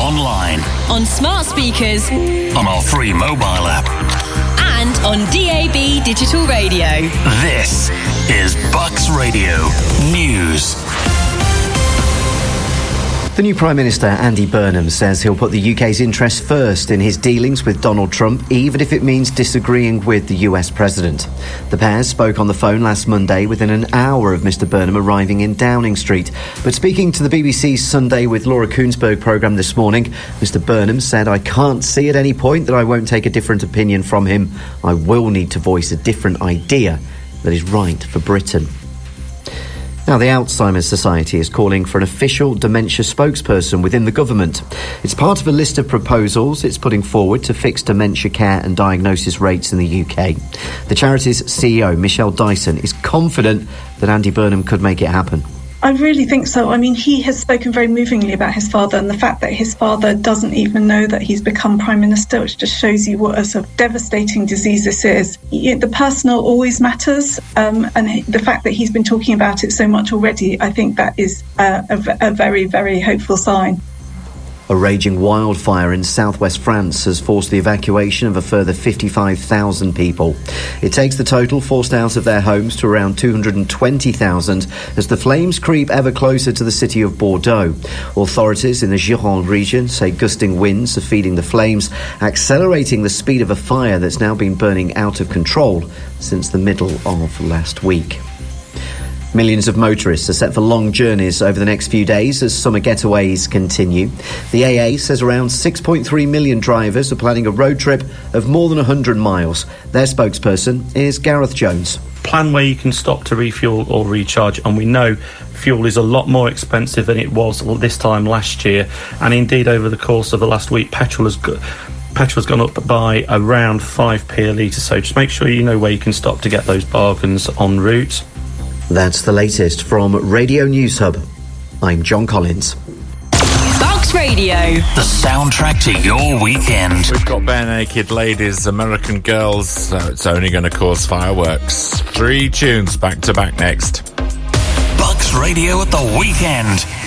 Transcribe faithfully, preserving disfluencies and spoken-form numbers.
online, on smart speakers, on our free mobile app, and on D A B digital radio. This is Bucks Radio News. The new Prime Minister, Andy Burnham, says he'll put the U K's interests first in his dealings with Donald Trump, even if it means disagreeing with the U S President. The pair spoke on the phone last Monday within an hour of Mister Burnham arriving in Downing Street. But speaking to the B B C's Sunday with Laura Koonsberg programme this morning, Mister Burnham said, "I can't see at any point that I won't take a different opinion from him. I will need to voice a different idea that is right for Britain." Now, the Alzheimer's Society is calling for an official dementia spokesperson within the government. It's part of a list of proposals it's putting forward to fix dementia care and diagnosis rates in the U K. The charity's C E O, Michelle Dyson, is confident that Andy Burnham could make it happen. I really think so. I mean, he has spoken very movingly about his father, and the fact that his father doesn't even know that he's become Prime Minister, which just shows you what a sort of devastating disease this is. You know, the personal always matters, um, and the fact that he's been talking about it so much already, I think that is uh, a, a very, very hopeful sign. A raging wildfire in southwest France has forced the evacuation of a further fifty-five thousand people. It takes the total forced out of their homes to around two hundred twenty thousand as the flames creep ever closer to the city of Bordeaux. Authorities in the Gironde region say gusting winds are feeding the flames, accelerating the speed of a fire that's now been burning out of control since the middle of last week. Millions of motorists are set for long journeys over the next few days as summer getaways continue. The A A says around six point three million drivers are planning a road trip of more than one hundred miles. Their spokesperson is Gareth Jones. Plan where you can stop to refuel or recharge, and we know fuel is a lot more expensive than it was this time last year, and indeed over the course of the last week petrol has got Petrol's gone up by around five p a litre, so just make sure you know where you can stop to get those bargains en route. That's the latest from Radio News Hub. I'm John Collins. Bucks Radio. The soundtrack to your weekend. We've got Bare Naked Ladies, American Girls, so it's only going to cause fireworks. Three tunes back to back next. Bucks Radio at the weekend.